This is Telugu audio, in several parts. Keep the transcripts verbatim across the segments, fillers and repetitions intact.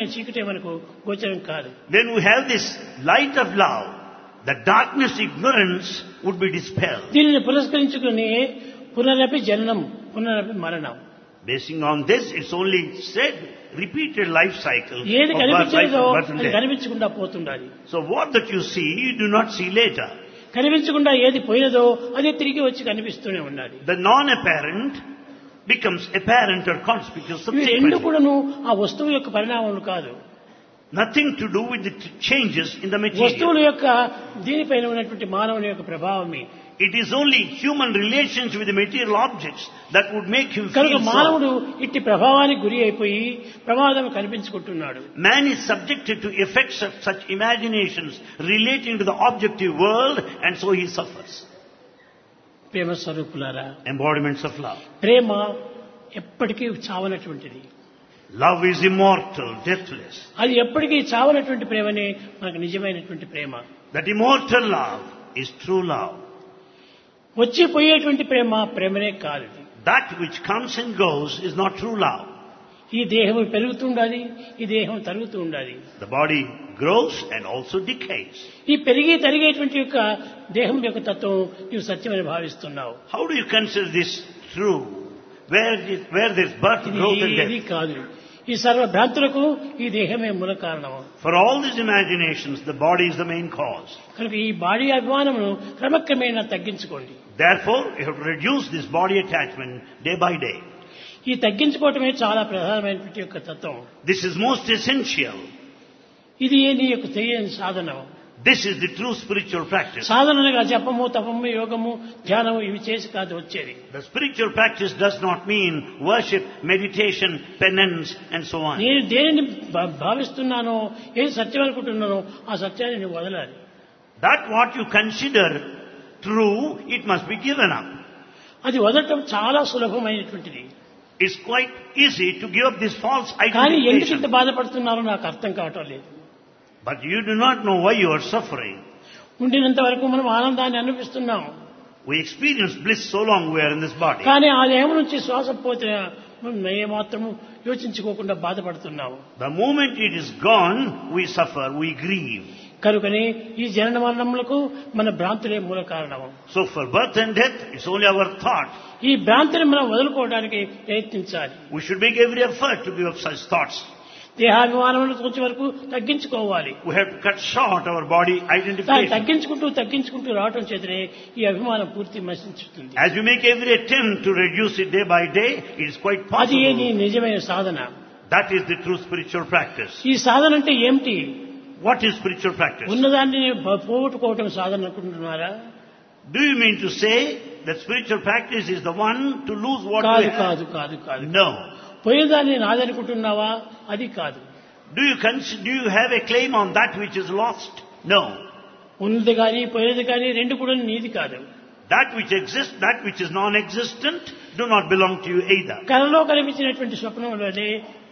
చీకటే మనకు గోచరం కాదు. When we have this light of love, the darkness, ignorance would be dispelled. దీనిని పురస్కరించుకుని పునరపి జననం పునరపి మరణం. Basing on this, it's only said repeated life cycle of ఏది birth, life, కనిపించలేదో birth and అది death. కనిపించకుండా పోతుండాలి. So what that you see, you do not see later. కనిపించకుండా ఏది పోయినదో అదే తిరిగి వచ్చి కనిపిస్తూనే ఉండాలి. The non-apparent becomes apparent or conspicuous ఇవి రెండు subsequently. కూడాను ఆ వస్తువు యొక్క పరిణామములు కాదు. Nothing to do with the changes in the వస్తువుల material. యొక్క దీనిపైన ఉన్నటువంటి మానవుని యొక్క ప్రభావమే. It is only human relations with the material objects that would make him కనుక feel so. మానవుడు ఇట్టి ప్రభావానికి గురి అయిపోయి ప్రమాదం కనిపించుకుంటున్నాడు. Man is subjected to effects of such imaginations relating to the objective world, and so he suffers. ప్రేమ స్వరూపులారా, Embodiments of love. ప్రేమ ఎప్పటికీ చావనటువంటిది. Love is immortal, deathless. అది ఎప్పటికీ చావనటువంటి ప్రేమనే మనకు నిజమైనటువంటి ప్రేమ. That immortal love is true love. వచ్చి పోయేటువంటి ప్రేమ ప్రేమనే కాదు. That which comes and goes is not true love. ఈ దేహం పెరుగుతుండాలి, ఈ దేహం తరుగుతూ ఉండాలి. The body grows and also decays. ఈ పెరిగి తరిగేటువంటి యొక్క దేహం యొక్క తత్వం నీవు సత్యమని భావిస్తున్నావు. How do you consider this true? Where, is, where there's birth, ఇది growth and ఏది death. కాదు. ఈ సర్వ భ్రాంతులకు ఈ దేహమే మూల కారణం. For all these imaginations, the body is the main cause. కనుక ఈ బాడీ అభిమానమును క్రమక్రమేణా తగ్గించుకోండి. Therefore, you have to reduce this body attachment day by day. ఈ తగ్గించుకోవటమే చాలా ప్రధానమైనటువంటి యొక్క తత్వం. This is most essential. ఇది నీ యొక్క తెలియని సాధనం. This is the true spiritual practice. సాధనగా జపము, తపము, యోగము, ధ్యానము ఇవి చేసి కాదు వచ్చేది. The spiritual practice does not mean worship, meditation, penance and so on. నేను దేనిని భా- భావిస్తున్నానో ఏది సత్యం అనుకుంటున్నానో ఆ సత్యాన్ని నువ్వు వదలాలి. That what you consider true, it must be given up. అది వదలటం చాలా సులభమైనటువంటిది. It's quite easy to give up this false కానీ ఎందుకు ఇంత identification. బాధపడుతున్నారో నాకు అర్థం కావటం లేదు. But you do not know why you are suffering. ఉండినంత వరకు మనం ఆనందాన్ని అనిపిస్తున్నాం. We experience bliss so long we are in this body. కానీ ఆ దేహం నుంచి శ్వాస పోతే మనం ఏమాత్రము యోచించుకోకుండా బాధపడుతున్నాము. The moment it is gone, we suffer, we grieve. కనుకనే ఈ జనన మరణములకు మన భ్రాంతులే మూల కారణము. So for birth and death, it's only our thought. ఈ భ్రాంతిని మనం వదులుకోవడానికి ప్రయత్నించాలి. We should make every effort to give up such thoughts. దేహాభిమానములను కొంచెం వరకు తగ్గించుకోవాలి. We have to cut short our body దాన్ని identification. తగ్గించుకుంటూ తగ్గించుకుంటూ రావటం చేతనే ఈ అభిమానం పూర్తి నశించుతుంది. As you make every attempt to reduce it day by day, it is quite అది నీ possible. నిజమైన సాధన. That is the true spiritual practice. ఈ సాధన అంటే ఏమిటి? What is spiritual practice? ఉన్నదాన్ని పోగొట్టుకోవటం సాధన అనుకుంటున్నారా? Do you mean to say that spiritual practice is the one to lose what కాదు we have? కాదు కాదు కాదు. No. పోయేదాన్ని నాదనుకుంటున్నావా? అది కాదు. Do you consider, do you have a claim on that which is lost? No. ఉన్నది కానీ పోయేది కానీ రెండు కూడా నీది కాదు. That which exists, that which is non-existent, do not belong to you either. కలలో కనిపించినటువంటి స్వప్నంలోనే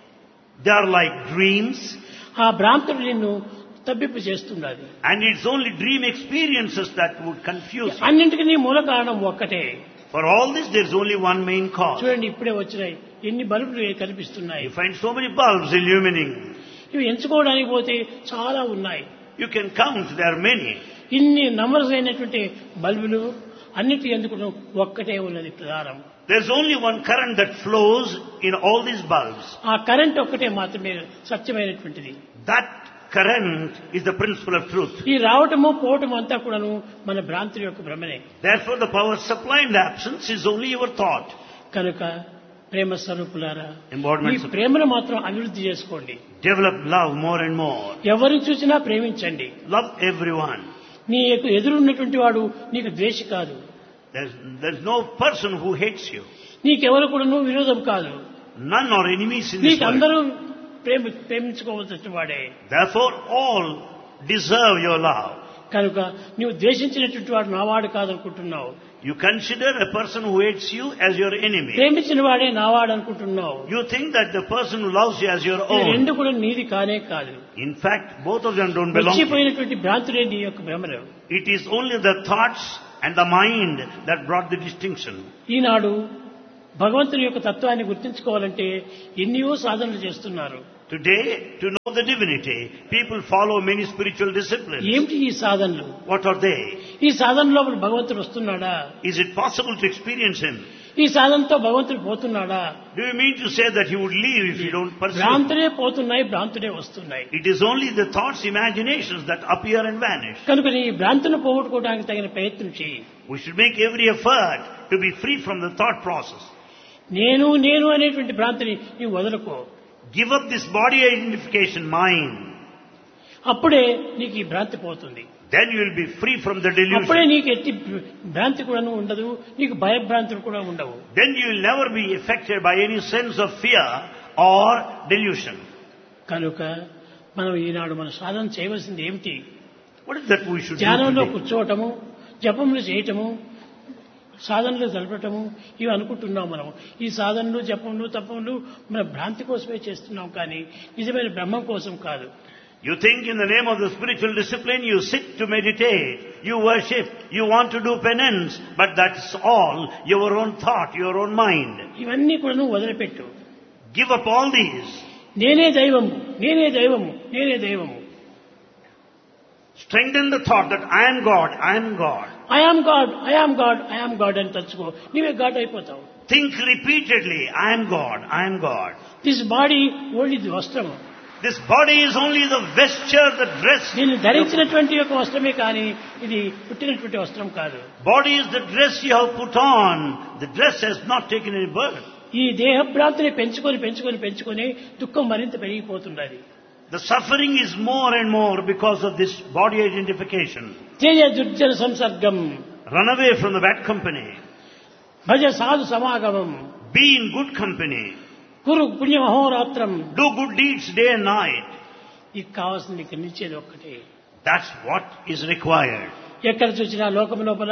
They are like dreams, ఆ భ్రాంతుడు నిన్ను తబ్బిప్పు చేస్తున్నది. and it's only dream experiences that would confuse you. అన్నింటికి నీ మూల కారణం ఒక్కటే. For all this, there is only one main cause. చూడండి, ఇప్పుడే వచ్చినాయి ఎన్ని బల్బులు కనిపిస్తున్నాయి. You find so many bulbs illumining. ఇవి ఎంచుకోవడానికి పోతే చాలా ఉన్నాయి. You can count, there are many. ఇన్ని నంబర్స్ అయినటువంటి బల్బులు అన్నిటి ఎందుకు ఒక్కటే ఉన్నది ప్రధానం. There's only one current that flows in all these bulbs. ఆ కరెంట్ ఒక్కటే మాత్రమే సత్యమైనటువంటిది. That current is the principle of truth. ఈ రావటము పోవటము అంతా కూడాను మన భ్రాంతి యొక్క భ్రమనే. Therefore, the power supply and absence is only your thought. కనుక ప్రేమ స్వరూపులారా, ఈ Embodiments of ప్రేమను మాత్రం అభివృద్ధి చేసుకోండి. develop love more and more. ఎవరిని చూసినా ప్రేమించండి. Love everyone. నీ యొక్క ఎదురున్నటువంటి వాడు నీకు ద్వేషి కాదు. There's, there's no person who hates you. నీకెవరు కూడాను విరోధం కాదు. None are enemies in this నీకు world. అందరూ ప్రేమ ప్రేమించుకోవాల్సిన వాడే. Therefore, all deserve your love. కనుక నీవు ద్వేషించినటువంటి వాడు నావాడు కాదనుకుంటున్నావు. You consider a person who hates you as your enemy. ప్రేమించిన వాడే నావాడు అనుకుంటున్నావు. You think that the person who loves you as your ఈ own. రెండు కూడా నీది కానే కాదు. In fact, both of them don't belong to you. వచ్చిపోయినటువంటి భ్రాంతులే నీ యొక్క భ్రమలు. It is only the thoughts and the mind that brought the distinction. ఈనాడు భగవంతుని యొక్క తత్వాన్ని గుర్తించుకోవాలంటే ఎన్నో సాధనలు చేస్తున్నారు. Today, to know the divinity, people follow many spiritual disciplines. ఏమిటి ఈ సాధనలు? What are they? ఈ సాధన లోపల భగవంతుడు వస్తున్నాడా? Is it possible to experience him? ఈ సాధనతో భగవంతుడు పోతున్నాడా? Do you mean to say that he would leave if you don't pursue? భ్రాంతులే పోతున్నాయి, భ్రాంతులే వస్తున్నాయి. It is only the thoughts, imaginations that appear and vanish. కనుక ఈ భ్రాంతులను పోగొట్టుకోవడానికి తగిన ప్రయత్నం చేయి. We should make every effort to be free from the thought process. నేను నేను అనేటువంటి భ్రాంతిని నీవు వదలుకో. Give up this body identification mind. అప్పుడే నీకు ఈ భ్రాంతి పోతుంది. Then you will be free from the అప్పుడే delusion. నీకు ఎట్టి భ్రాంతి కూడా ఉండదు, నీకు భయభ్రాంతులు కూడా ఉండవు. Then you will never be affected by any sense of fear or delusion. కనుక మనం ఈనాడు మన సాధన చేయవలసింది ఏమిటి? What is that we should do ధ్యానంలో today? కూర్చోవటము, జపములు చేయటము, సాధనలు జరపటము ఇవి అనుకుంటున్నాం మనం. ఈ సాధనలు జపములు తపములు మన భ్రాంతి కోసమే చేస్తున్నాం, కానీ నిజమైన బ్రహ్మం కోసం కాదు. You think in the name of the spiritual discipline, you sit to meditate, you worship, you want to do penance, but that's all your own thought, your own mind. ఇవన్నీ కూడా నువ్వు వదిలిపెట్టు. Give up all these. నేనే దైవము, నేనే దైవము, నేనే దైవము. Strengthen the thought that I am God, I am God. I am God, I am God, I am God అని తలుచుకో, నీవే గాడ్ అయిపోతావు. Think repeatedly, I am God, I am God. This body only the వస్త్రము. This body is only the vesture, the dress. దీన్ని ధరించినటువంటి యొక్క వస్త్రమే, కానీ ఇది పుట్టినటువంటి వస్త్రం కాదు. Body is the dress you have put on. The dress has not taken any birth. ఈ దేహభ్రాంతిని పెంచుకొని పెంచుకొని పెంచుకొని దుఃఖం మరింత పెరిగిపోతున్నది. The suffering is more and more because of this body identification. Teja దుర్జన సంసర్గం, Run away from the bad company. భజ సాధు సమాగమం, Be in good company. Kuru పుణ్యమహోరాత్రం. Do good deeds day and night. నీకు కావాల్సింది నీకు నిలిచేది ఒక్కటే. That's what is required. ఎక్కడ చూసినా లోకం లోపల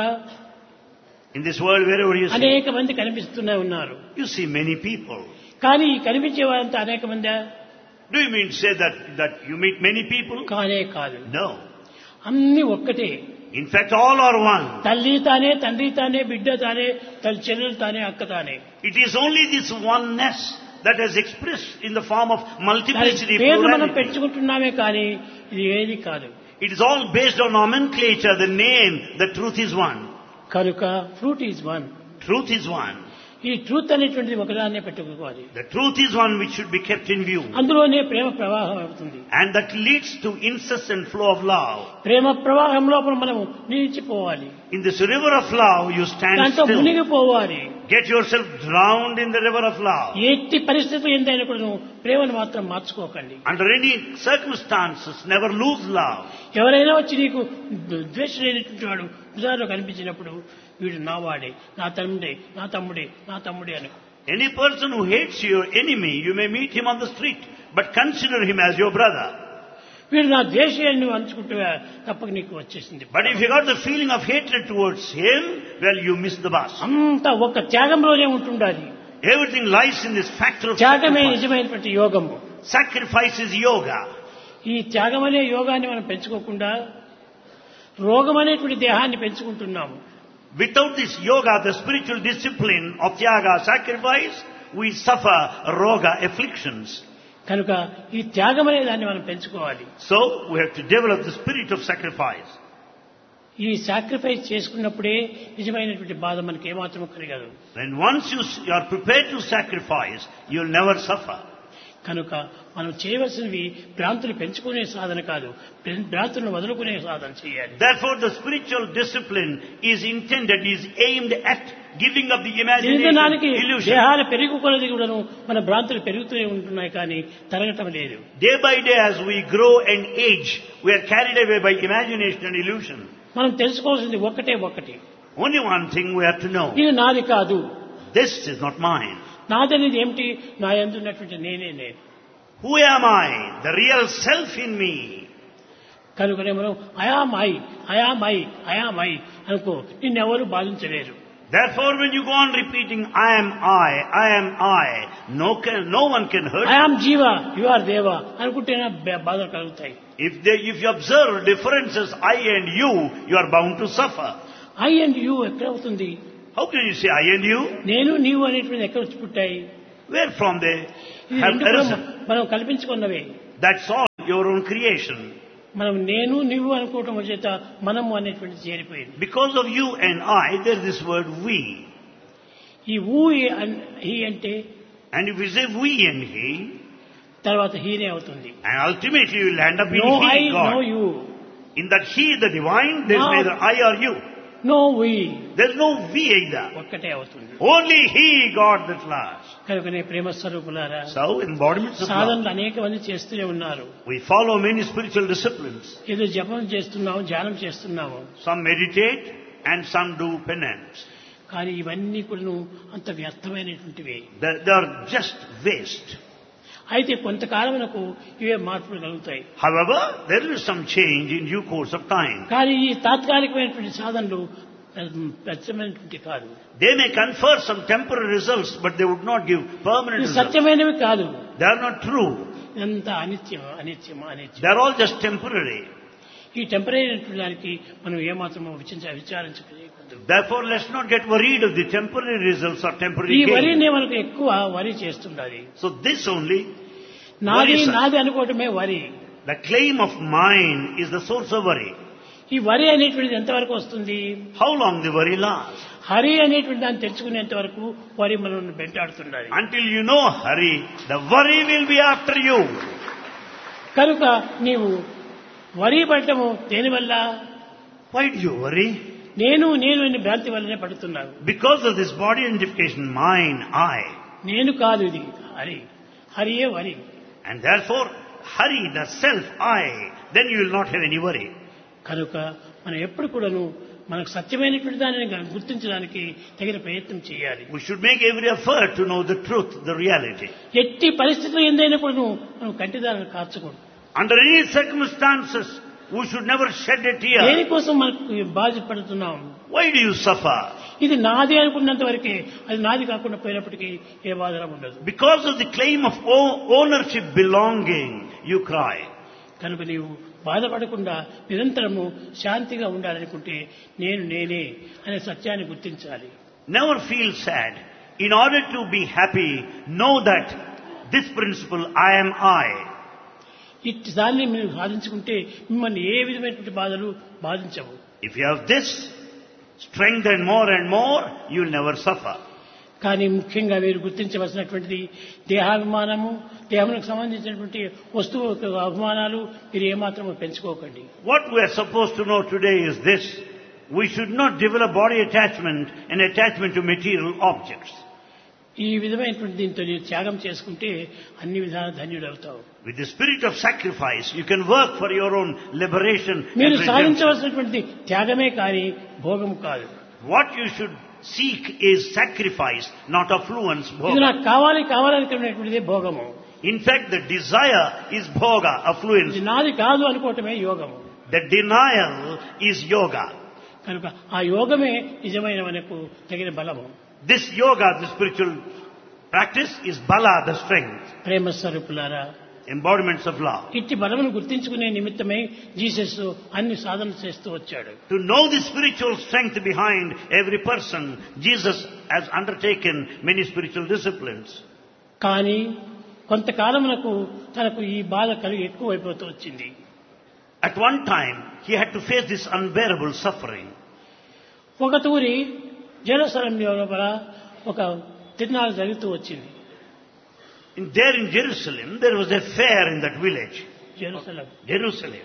In this world, wherever you see, అనేక మంది కనిపిస్తూనే ఉన్నారు. you see many people. కానీ ఈ కనిపించే వారంతా అనేక మంది Do you mean to say that, that you meet many people? కానే కాదు, No. అన్ని ఒక్కటే. In fact, all are one. తల్లి తానే, తండ్రి తానే, బిడ్డ తానే, తల్లి చెల్లెలు తానే, అక్క తానే. It is only this oneness that is expressed in the form of దాని multiplicity, పేరు మనం plurality. పెంచుకుంటున్నామే, కానీ ఇది ఏది కాదు. It is all based on nomenclature, the name, the truth is one. కనుక fruit is one. Truth is one. ఈ ట్రూత్ అనేటువంటిది ఒకదాన్నే పెట్టుకోవాలి. The truth is one which should be kept in view. అందులోనే ప్రేమ ప్రవాహం అవుతుంది. And that leads to incessant flow of love. ప్రేమ ప్రవాహం లోపల మనం నిలిచిపోవాలి. In this river of love, you stand దాంట్లో still. మునిగిపోవాలి. Get yourself drowned in the river of love. ఎట్టి పరిస్థితులు ఎంతైనా కూడా నువ్వు ప్రేమను మాత్రం మార్చుకోకండి. Under any circumstances, never lose love. ఎవరైనా వచ్చి నీకు ద్వేషుడైనటువంటి వాడు ఉదాహరణ కనిపించినప్పుడు, వీడు నా వాడే, నా తమ్ముడే, నా తమ్ముడే, నా తమ్ముడే అని. Any person who hates your enemy, you may meet him on the street, but consider him as your brother. వీడు నా ద్వేషాన్ని నువ్వు అంచుకుంటే తప్పక నీకు వచ్చేసింది. But if you got the feeling of hatred towards him, well, you miss the bus. అంతా ఒక త్యాగంలోనే ఉంటుండాలి. Everything lies in this factor of త్యాగమే sacrifice. నిజమైనటువంటి యోగము. Sacrifice is yoga. ఈ త్యాగం అనే యోగాన్ని మనం పెంచుకోకుండా రోగం అనేటువంటి దేహాన్ని పెంచుకుంటున్నాము. Without this yoga, the spiritual discipline of tyaga, sacrifice, we suffer roga, afflictions. కనుక ఈ త్యాగం అనే దాన్ని మనం పెంచుకోవాలి. So, we have to develop the spirit of sacrifice. ఈ సాక్రిఫైస్ చేసుకున్నప్పుడే నిజమైనటువంటి బాధ మనకి ఏమాత్రం కలగదు. When once you s- you are prepared to sacrifice, you will never suffer. కనుక మనం చేయవలసినవి భ్రాంతులు పెంచుకునే సాధన కాదు, భ్రాంతులను వదులుకునే సాధన చేయాలి. Therefore, the spiritual discipline is intended, is aimed at giving up the imagination, జీవితానికి illusion. దేహాలు పెరుగు కొలది కూడాను మన భ్రాంతులు పెరుగుతూనే ఉంటున్నాయి, కానీ తరగటం లేదు. Day by day, as we grow and age, we are carried away by imagination and illusion. మనం తెలుసుకోవాల్సింది ఒక్కటే ఒక్కటి. Only one thing we have to know. ఇది నాది కాదు. This is not mine. నాదనేది ఏమిటి? నా యందు ఉన్నటువంటి నేనే నేను. Who am I? The real self in me. కనుకనే మనం I'm I, I'm I, I'm I అనుకో, నిన్నెవరు బాధించలేరు. Therefore, when you go on repeating, I am I, I am I, no, can, no one can hurt you. I'm జీవ, యు ఆర్ దేవ అనుకుంటేనే బా- బాధలు కలుగుతాయి. If, they, if you observe differences, I and you, you are bound to suffer. I and you ఎక్కడ అవుతుంది? How can you say I and you? నేను నీవు అనేటువంటి ఎక్కడ వచ్చి పుట్టాయి? Where from they ఇది have రెండు కూడా arisen? మనం కల్పించుకున్నవే. That's all your own creation. మనం నేను నువ్వు అనుకోవటం చేత మనము అనేటువంటిది చేరిపోయింది. Because of you and I, there is this word we. ఈ ఊ హీ అంటే, And if we say we and he, తర్వాత హీనే అవుతుంది. and ultimately you will end up in no I he, no God. You. In that he, the divine, there is No. neither I or you. No we. There is no we either. ఒక్కటే అవుతుంది. Only he, God, that last. కనుకనే ప్రేమ స్వరూపులారా, So, embodiments of love. సాధనలు అనేక మంది చేస్తూనే ఉన్నారు. We follow many spiritual disciplines. ఏదో జపం చేస్తున్నాము, ధ్యానం చేస్తున్నాము. Some meditate and some do penance. కానీ ఇవన్నీ కూడా అంత వ్యర్థమైనటువంటివి. They, they are just waste. అయితే కొంతకాలమునకు ఇవే మార్పులు కలుగుతాయి. However, there is some change in due course of time. కానీ ఈ తాత్కాలికమైనటువంటి సాధనలు సత్యమైనటువంటి కాదు. They may confer some temporary results, but they would not give permanent ఇది results. సత్యమైనవి కాదు. They are not true. ఇదంతా అనిత్యం అనిత్యం అనిత్యం. They are all just temporary. ఈ టెంపరీ అయినటువంటి దానికి మనం ఏమాత్రమో విచించ విచారించకూడదు. Therefore, let's not get worried of the temporary results or temporary ఈ gain. వరినే మనకు ఎక్కువ వరి చేస్తుండాలి. So this only, నాది worries us. నాది అనుకోవటమే వరి. The claim of mine is the source of worry. ఈ వరి అనేటువంటిది ఎంతవరకు వస్తుంది? How long the worry lasts? Hari అనేటువంటి దాన్ని తెలుసుకునేంత వరకు వరి మనం వెంటాడుతుండాలి. Until you know hurry, the worry will be after you. కనుక నీవు వరి పడటము దేనివల్ల? Why do you worry? నేను నేను అనే భ్రాంతి వల్లనే పడుతున్నాను. Because of this body identification, mine, I. నేను కాదు ఇది హరి. హరియే వరి. And therefore, hurry, the self, I. Then you will not have any worry. కనుక మనం ఎప్పుడు కూడాను మనకు సత్యమైనటువంటి దానిని గుర్తించడానికి తగిన ప్రయత్నం చేయాలి. We should make every effort to know the truth, the reality. ఎట్టి పరిస్థితులు ఎందైనా కూడా మనం కంటిదారులు కార్చకూడదు. Under any circumstances, we should never shed a tear. దేనికోసం మనకు బాధపడుతున్నాం? Why do you suffer? ఇది నాది అనుకున్నంత వరకే, అది నాది కాకుండా పోయినప్పటికీ ఏ బాధ ఉండదు. Because of the claim of ownership, belonging, you cry. కనుక నీవు బాధపడకుండా నిరంతరము శాంతిగా ఉండాలనుకుంటే నేను నేనే అనే సత్యాన్ని గుర్తించాలి. Never feel sad. In order to be happy, know that this principle, I am I. ఇట్టి దాన్ని మీరు సాధించుకుంటే మిమ్మల్ని ఏ విధమైనటువంటి బాధలు బాధించవు. If you have this strength and more and more, you will never suffer. కానీ ముఖ్యంగా మీరు గుర్తించవలసినటువంటిది దేహాభిమానము, దేహములకు సంబంధించినటువంటి వస్తువు అభిమానాలు మీరు ఏమాత్రమూ పెంచుకోకండి. What we are supposed to know today is this: we should not develop body attachment and attachment to material objects. ఈ విధమైనటువంటి దీంతో మీరు త్యాగం చేసుకుంటే అన్ని విధాల ధన్యుడవుతావు. With the spirit of sacrifice, you can work for your own liberation. మీరు and redemption. సాధించవలసినటువంటి త్యాగమే కానీ భోగం కాదు. What you should seek is sacrifice, not affluence, ఇది bhoga. నాకు కావాలి కావాలనుకునేటువంటిదే భోగము. In fact, the desire is bhoga, affluence. ఇది నాది కాదు అనుకోవటమే యోగము. The denial is yoga. కనుక ఆ యోగమే నిజమైన మనకు తగిన బలము. This yoga, the spiritual practice, is bala, the strength, ప్రేమ స్వరూపులారా, embodiments of love. ఇట్టి బలమును గుర్తించుకునే నిమిత్తమై జీసస్ అన్ని సాధనలు చేస్తూ వచ్చాడు. To know the spiritual strength behind every person, Jesus has undertaken many spiritual disciplines. కానీ కొంతకాలమునకు తనకు ఈ బాధ కలిగి ఎక్కువైపోతూ వచ్చింది. At one time, he had to face this unbearable suffering. ఒక తూరి జెరూసలేం లోపల ఒక తిరునాళ్ళు జరుగుతూ వచ్చింది. In there in Jerusalem, there was a fair in that village. Jerusalem Jerusalem.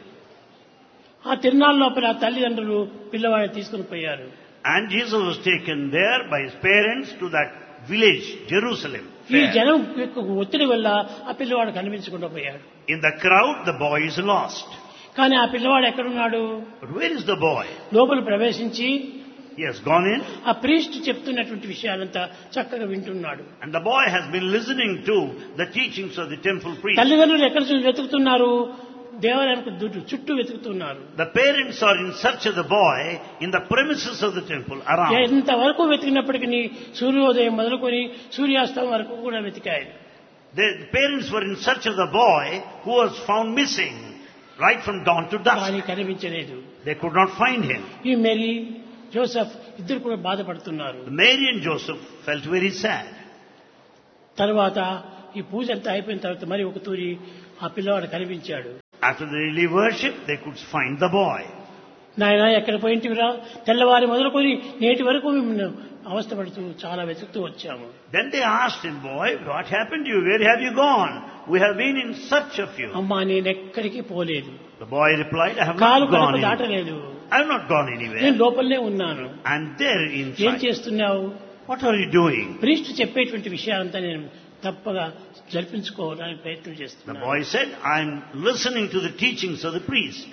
ఆ తిరునాళ్ళ లోపల తల్లిదండ్రులు పిల్లవాడిని తీసుకుని పోయారు. And Jesus was taken there by his parents to that village, Jerusalem. ఈ Fair. జనం యొక్క ఒత్తిడి వల్ల ఆ పిల్లవాడు కనిపించకుండా పోయాడు. In the crowd, the boy is lost. కానీ ఆ పిల్లవాడు ఎక్కడున్నాడు? But where is the boy? లోపల ప్రవేశించి He has gone in, ఆ ప్రీస్ట్ చెప్తున్నటువంటి విషయాలంతా చక్కగా వింటున్నాడు. and the boy has been listening to the teachings of the temple priest. తల్లిదండ్రులు ఎక్కడ చూసి వెతుకుతున్నారు? దేవాలయానికి చుట్టూ వెతుకుతున్నారు. The parents are in search of the boy in the premises of the temple around. ఎంతవరకు వెతికినప్పటికీ సూర్యోదయం మొదలుకొని సూర్యాస్తం వరకు కూడా వెతికాయి. The parents were in search of the boy who was found missing right from dawn to dusk. కానీ కనిపించలేదు. They could not find him. ఈ మేరీ జోసెఫ్ ఇద్దరు కూడా బాధపడుతున్నారు. Mary and Joseph felt very sad. తర్వాత ఈ పూజ అంతా అయిపోయిన తర్వాత మరి ఒక తూరి ఆ పిల్లవాడు కనిపించాడు. After the daily worship, they could find the boy. నాయన ఎక్కడ పోయింటివిరా, తెల్లవారి మొదలుకొని నేటి వరకు మేము అవస్థపడుతూ చాలా వెతుకుతూ వచ్చాము. Then they asked him, boy, what happened to you? Where have you gone? We have been in search of you. అమ్మా నేను ఎక్కడికి పోలేదు. The boy replied, I have కాలు not gone Kadapa anywhere. దాటలేదు. I have not gone anywhere. నేను లోపలనే ఉన్నాను. And there ఏం inside. చేస్తున్నావు? What are you doing? Priest చెప్పేటువంటి విషయాలంతా నేను తప్పగా జరిపించుకోవడానికి ప్రయత్నం The చేస్తున్నాను. boy said, I am listening to the teachings of the priest.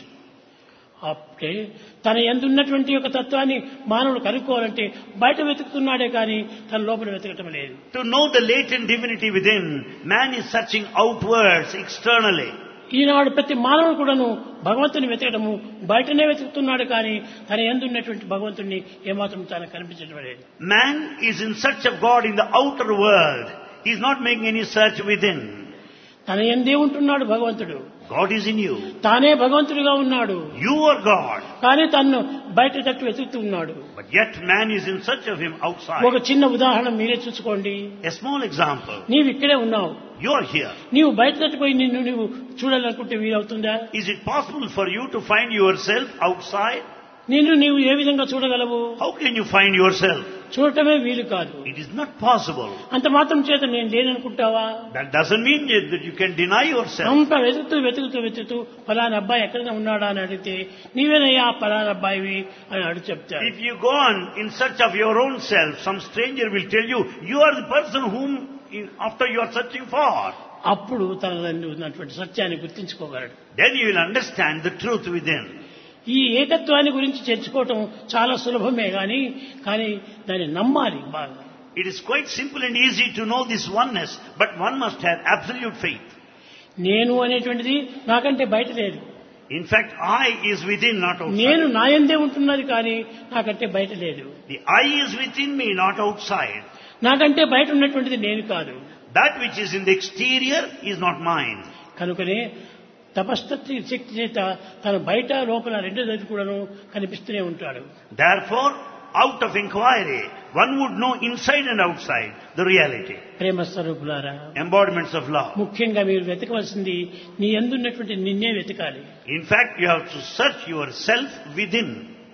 అప్పుడే తన ఎందున్నటువంటి ఒక తత్వాన్ని మానవుడు కనుక్కోవాలంటే బయట వెతుకుతున్నాడే కానీ తన లోపల వెతకటం లేదు. To know the latent divinity within, man is searching outwards, externally. ఈనాడు ప్రతి మానవుడు కూడాను భగవంతుని వెతకడము బయటనే వెతుకుతున్నాడు కానీ తన ఎందున్నటువంటి భగవంతుని ఏమాత్రం తనకు కనిపించడం లేదు. Man is in search of God in the outer world. He is not making any search within. తన ఎందే ఉంటున్నాడు భగవంతుడు. God is in you. తానే భగవంతుడిగా ఉన్నాడు. You are God. కానీ తన్ను బయట తట్టు వెతుకుతూ ఉన్నాడు. But yet man is in search of him outside. ఒక చిన్న ఉదాహరణ మీరే చూసుకోండి. A small example. నీవు ఇక్కడే ఉన్నావు. You are here. నీవు బయట తట్టుపోయి నిన్ను నీవు చూడాలనుకుంటే వీలవుతుందా? Is it possible for you to find yourself outside? నిన్ను నీవు ఏ విధంగా చూడగలవు? How can you find yourself? చూడటమే వీలు కాదు. It is not possible. అంత మాత్రం చేత నేను లేననుకుంటావా? That doesn't mean that you can deny yourself. అంత వెతుకుతూ వెతుకుతూ వెతుకుతూ ఫలానా అబ్బాయి ఎక్కడైనా ఉన్నాడా అని అడిగితే నీవేనయ్యా ఫలానా అబ్బాయివి అని అడుగు చెప్తాడు. If you go on in search of your own self, some stranger will tell you, you are the person whom after you are searching for. అప్పుడు తన ఉన్నటువంటి సత్యాన్ని గుర్తించుకోగలడు. Then you will understand the truth within. ఈ ఏకత్వాన్ని గురించి చర్చుకోవటం చాలా సులభమే గాని కానీ దాన్ని నమ్మాలి బాగా. It is quite simple and easy to know this oneness, but one must have absolute faith. నేను అనేటువంటిది నాకంటే బయట లేదు. In fact, I is within, not outside. నేను నాయందే ఉంటున్నది కానీ నాకంటే బయట లేదు. The I is within me, not outside. నాకంటే బయట ఉన్నటువంటిది నేను కాదు. That which is in the exterior is not mine. కనుకనే తపశ్శక్తి శక్తి చేత తన బయట లోపల రెండు దగ్గర కూడాను కనిపిస్తూనే ఉంటాడు. Therefore, out of inquiry, one would know inside and outside the reality. ప్రేమ స్వరూపులారా, Embodiments of love. ముఖ్యంగా మీరు వెతకవలసింది నీ యందున్నటువంటి నిన్నే వెతకాలి. In fact, you have to search yourself within.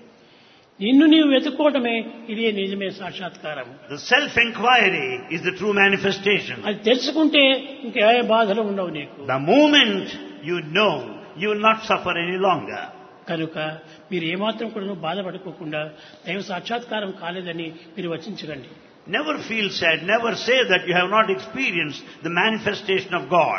నిన్ను నీవు వెతుక్కోవటమే ఇదే నిజమే సాక్షాత్కారం. The self-inquiry is the true manifestation. అది తెలుసుకుంటే ఇంకే బాధలు ఉండవు నీకు. The moment you know, you will not suffer any longer. కనుక మీరు ఏమాత్రం కూడా బాధపడుకోకుండా దైవ సాక్షాత్కారం కాలేదని మీరు వచించకండి. Never feel sad, never say that you have not experienced the manifestation of God.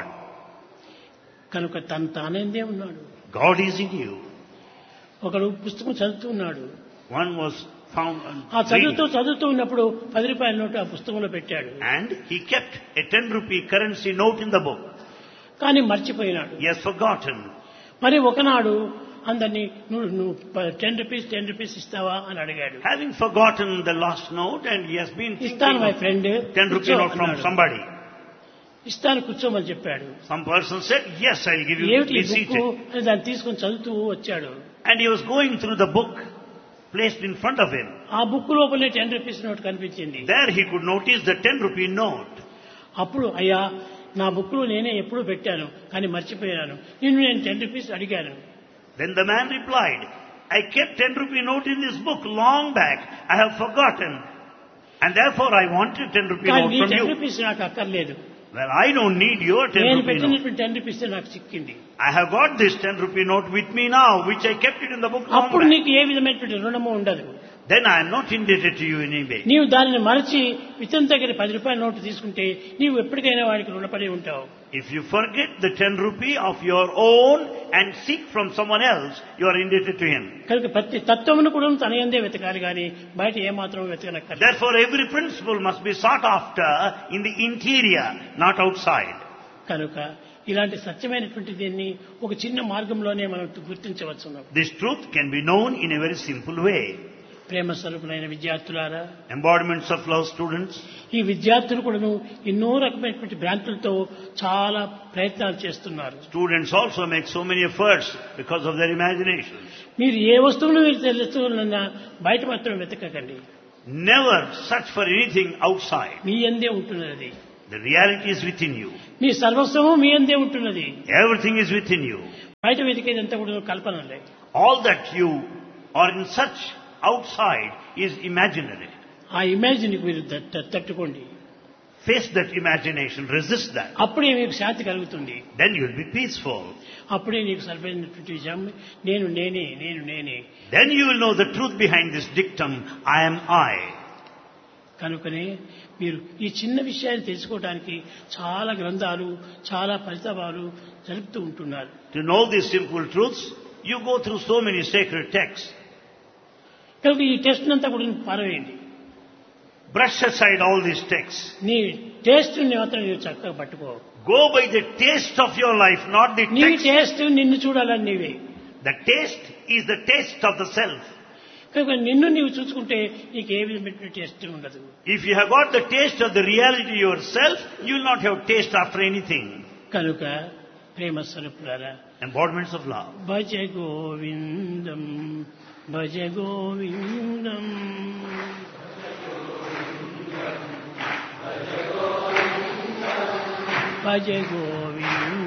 కనుక తన తానేందే ఉన్నాడు. God is in you. ఒకడు పుస్తకం చదువుతూ ఉన్నాడు. One was found ఆ చదువుతూ reading, చదువుతూ ఉన్నప్పుడు పది రూపాయల నోటు ఆ పుస్తకంలో పెట్టాడు. and he kept a ten rupee currency note in the book. కానీ మర్చిపోయినాడు. He has forgotten. మరి ఒకనాడు అందరినీ నువ్వు నువ్వు టెన్ రూపీస్ టెన్ రూపీస్ ఇస్తావా అని అడిగాడు. Having forgotten the lost note, and he has been ఇస్తాను my thinking friend, of ten rupee note from somebody. ఇస్తాను కూర్చోమని చెప్పాడు. Some person said, yes, I'll give you, ఏమిటి be ఈ బుక్ seated. అని దాన్ని తీసుకొని చదువుతూ వచ్చాడు. And he was going through the book placed in front of him. ఆ బుక్ లోపలే టెన్ రూపీస్ నోట్ కనిపించింది. There he could notice the ten rupee note. అప్పుడు అయ్యా నా బుక్ లో నేనే ఎప్పుడూ పెట్టాను కానీ మర్చిపోయాను, నిన్ను నేను టెన్ రూపీస్ అడిగాను. Then the man replied, I kept ten rupee note in this book long back. I have forgotten. And therefore I wanted ten rupee కానీ note నీ from టెన్ you. రూపీస్ నాకు అక్కర్లేదు. Well, I don't need your ten నేను rupee note. పెట్టినటువంటి టెన్ రూపీస్ నాకు చిక్కింది. I have got this ten rupee note with me now, which I kept it in the book long అప్పుడు back. నీకు ఏ విధమైనటువంటి రుణము ఉండదు. Then I am not indebted to you in any way. నీవు దానిని మరచి ఇతని దగ్గర పది రూపాయల నోటు తీసుకుంటే నీవు ఎప్పటికైనా వాడికి రుణపడి ఉంటావు. If you forget the ten rupee of your own and seek from someone else, you are indebted to him. కనుక ప్రతి తత్వమును కూడా తన యందే వెతకాలి కానీ బయట ఏమాత్రం వెతకనక్కర్లేదు. Therefore, every principle must be sought after in the interior, not outside. కనుక ఇలాంటి సత్యమైనటువంటి దీన్ని ఒక చిన్న మార్గంలోనే మనం గుర్తించవచ్చు. This truth can be known in a very simple way. ప్రేమ స్వరూపులైన విద్యార్థులారా, Embodiments of love students, ఈ విద్యార్థులు కూడాను ఎన్నో రకమైనటువంటి భ్రాంతులతో చాలా ప్రయత్నాలు చేస్తున్నారు. students also make so many efforts because of their imagination. మీరు ఏ వస్తువును మీరు తెలుసుకోవాలన్నా బయట మాత్రం వెతకకండి. Never search for anything outside. మీ యందే ఉంటున్నది. The reality is within you. మీ సర్వస్వము మీ అందే ఉంటున్నది. Everything is within you. బయట వెతికేదంతా కూడా కల్పనలే. All that you are in search outside is imaginary. ఆ ఇమాజిన్కి మీరు తట్- తట్టుకోండి. Face that imagination, resist that. అప్పుడే మీకు శాంతి కలుగుతుంది. Then you will be peaceful. అప్పుడే నీకు సరిపోయినటువంటి విషయం నేను నేనే నేను నేనే. Then you will know the truth behind this dictum, I am I. కనుకనే మీరు ఈ చిన్న విషయాన్ని తెలుసుకోవడానికి చాలా గ్రంథాలు చాలా పరితాపాలు జరుపుతూ ఉంటున్నారు. To know these simple truths, you go through so many sacred texts. కనుక ఈ టెస్ట్ అంతా కూడా పారవేయండి. Brush aside all these texts. నీ టేస్ట్ మాత్రం నీవు చక్కగా పట్టుకో. Go by the taste of your life, not the నీ text. టేస్ట్ నిన్ను చూడాలని నీవే. The taste is the taste of the self. కనుక నిన్ను నీవు చూసుకుంటే నీకు ఏ విధమైన టేస్ట్ ఉండదు. If you have got the taste of the reality yourself, you will not have taste after anything. కనుక ప్రేమ స్వరూపులారా, Embodiments of love. Bhaja Govindam Bhaja Govindam Bhaja Govindam